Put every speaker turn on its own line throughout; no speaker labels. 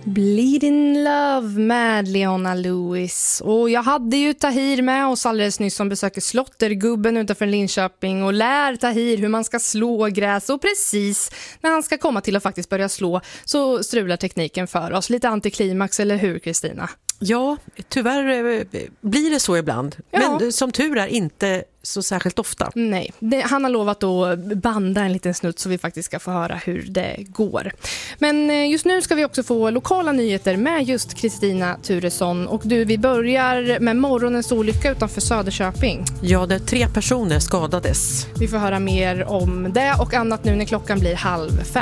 Bleed in Love med Leona Lewis. Och jag hade ju Tahir med oss alldeles nyss som besöker Slottergubben utanför Linköping och lär Tahir hur man ska slå gräs. Och precis när han ska komma till att faktiskt börja slå så strular tekniken för oss. Lite antiklimax, eller hur, Kristina?
Ja, tyvärr blir det så ibland.
Ja.
Men som tur är inte så särskilt ofta.
Nej, han har lovat att banda en liten snutt så vi faktiskt ska få höra hur det går. Men just nu ska vi också få lokala nyheter med just Kristina Turesson. Och du, vi börjar med morgonens olycka utanför Söderköping.
Ja, där 3 personer skadades.
Vi får höra mer om det och annat nu när klockan blir 4:30.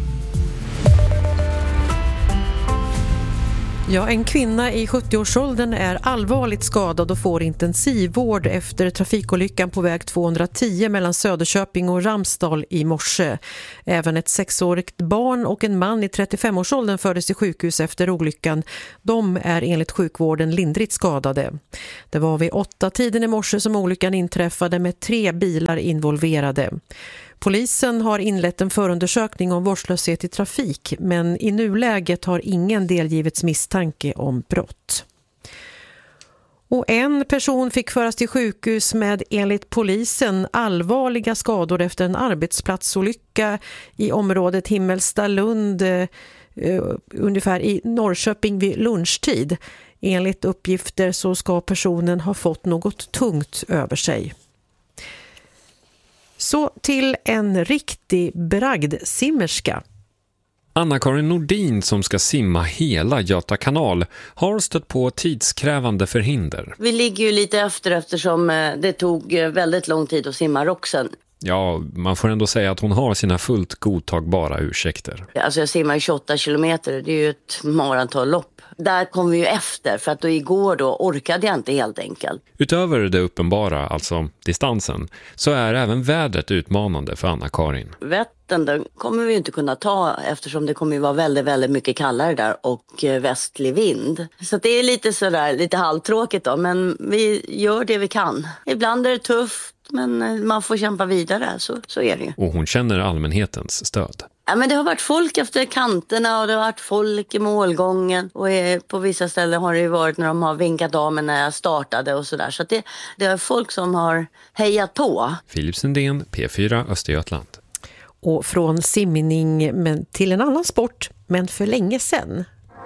Ja, en kvinna i 70-årsåldern är allvarligt skadad och får intensivvård efter trafikolyckan på väg 210 mellan Söderköping och Ramsdal i morse. Även ett 6-årigt barn och en man i 35-årsåldern fördes till sjukhus efter olyckan. De är enligt sjukvården lindrigt skadade. Det var vid 8-tiden i morse som olyckan inträffade med 3 bilar involverade. Polisen har inlett en förundersökning om vårdslöshet i trafik, men i nuläget har ingen delgivits misstanke om brott. Och en person fick föras till sjukhus med enligt polisen allvarliga skador efter en arbetsplatsolycka i området Himmelstalund ungefär i Norrköping vid lunchtid. Enligt uppgifter så ska personen ha fått något tungt över sig. Så till en riktig bragdsimmerska.
Anna-Karin Nordin som ska simma hela Göta kanal har stött på tidskrävande förhinder.
Vi ligger ju lite efter eftersom det tog väldigt lång tid att simma Roxen.
Ja, man får ändå säga att hon har sina fullt godtagbara ursäkter.
Alltså jag simmar 28 kilometer, det är ju ett maratonlopp. Där kom vi ju efter för att då igår då orkade jag inte helt enkelt.
Utöver det uppenbara, alltså distansen, så är även vädret utmanande för Anna-Karin.
Vättern den kommer vi inte kunna ta eftersom det kommer ju vara väldigt, väldigt mycket kallare där och västlig vind. Så det är lite sådär, lite halvtråkigt då, men vi gör det vi kan. Ibland är det tufft, men man får kämpa vidare, så är det ju.
Och hon känner allmänhetens stöd.
Ja, men det har varit folk efter kanterna och det har varit folk i målgången. Och på vissa ställen har det ju varit när de har vinkat av mig när jag startade och sådär. Så att det är folk som har hejat på.
Filip Sundén, P4 Östergötland.
Och från simning till en annan sport, men för länge sedan.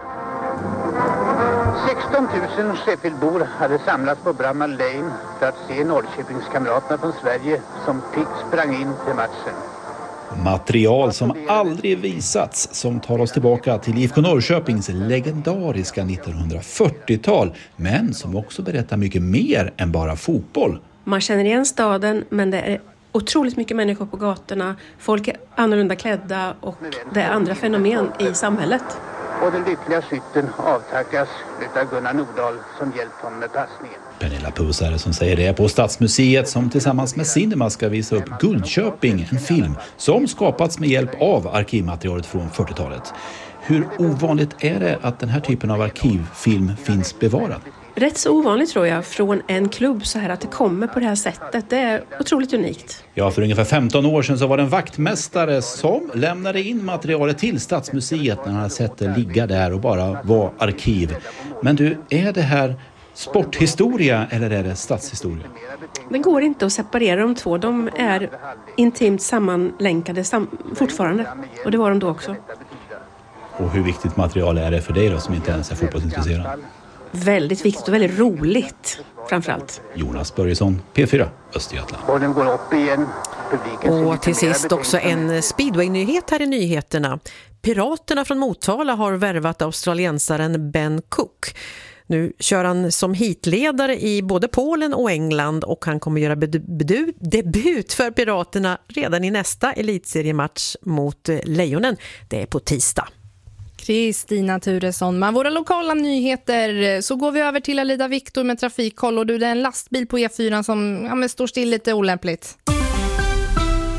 16 000 Sheffieldbor hade samlats på Bramall Lane för att se Norrköpingskamraterna från Sverige som pick sprang in till matchen.
Material som aldrig visats, som tar oss tillbaka till IFK Norrköpings legendariska 1940-tal, men som också berättar mycket mer än bara fotboll.
Man känner igen staden, men det är otroligt mycket människor på gatorna. Folk är annorlunda klädda och det är andra fenomen i samhället.
Och den lyckliga skytten avtackas utav Gunnar Nordahl som hjälpt honom med passningen.
Pernilla Puss är det som säger det på Stadsmuseet som tillsammans med Cinema ska visa upp Guldköping, en film som skapats med hjälp av arkivmaterialet från 40-talet. Hur ovanligt är det att den här typen av arkivfilm finns bevarad?
Rätt så ovanligt tror jag från en klubb så här att det kommer på det här sättet. Det är otroligt unikt.
Ja, för ungefär 15 år sedan så var det en vaktmästare som lämnade in materialet till Stadsmuseet när han hade sett det ligga där och bara var arkiv. Men du, är det här sporthistoria eller är det stadshistoria?
Det går inte att separera de två. De är intimt sammanlänkade fortfarande. Och det var de då också.
Och hur viktigt material är det för dig då som inte ens är fotbollsintresserad?
Väldigt viktigt och väldigt roligt framförallt.
Jonas Börjesson, P4 Östergötland.
Bollen går upp igen.
Och till sist också en speedway-nyhet här i nyheterna. Piraterna från Motala har värvat australiensaren Ben Cook. Nu kör han som hitledare i både Polen och England och han kommer göra debut för Piraterna redan i nästa elitseriematch mot Lejonen. Det är på tisdag.
Kristina Turesson med våra lokala nyheter. Så går vi över till Alida Viktor med trafikkoll. Och du, det är en lastbil på E4 som står still lite olämpligt.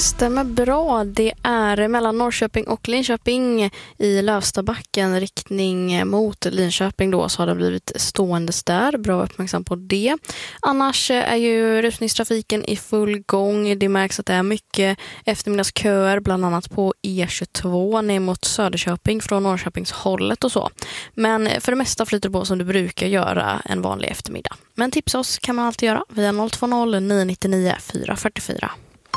Stämmer bra. Det är mellan Norrköping och Linköping i Lövstabacken riktning mot Linköping då, så har det blivit ståendes där. Bra uppmärksam på det. Annars är ju rusningstrafiken i full gång. Det märks att det är mycket eftermiddagsköer bland annat på E22 ner mot Söderköping från Norrköpings hållet och så. Men för det mesta flyter det på som du brukar göra en vanlig eftermiddag. Men tipsa oss kan man alltid göra via 020 999 444.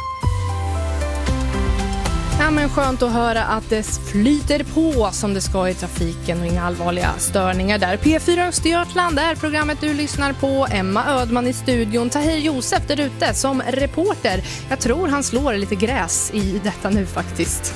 Ja, men skönt att höra att det flyter på som det ska i trafiken och inga allvarliga störningar där. P4 Östergötland är programmet du lyssnar på. Emma Ödman i studion, Tahir Josef där ute som reporter. Jag tror han slår lite gräs i detta nu faktiskt.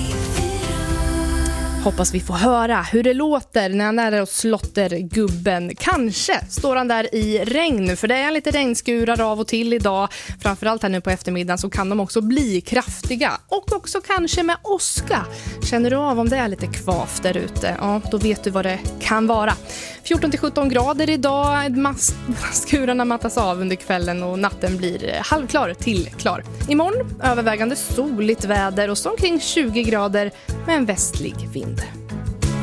Hoppas vi får höra hur det låter när han är där och slottergubben. Kanske står han där i regn nu, för det är lite regnskurar av och till idag. Framförallt här nu på eftermiddagen så kan de också bli kraftiga. Och också kanske med åska. Känner du av om det är lite kvavt där ute? Ja, då vet du vad det kan vara. 14-17 grader idag. Skurarna mattas av under kvällen och natten blir halvklar till klar. Imorgon övervägande soligt väder och så omkring 20 grader med en västlig vind.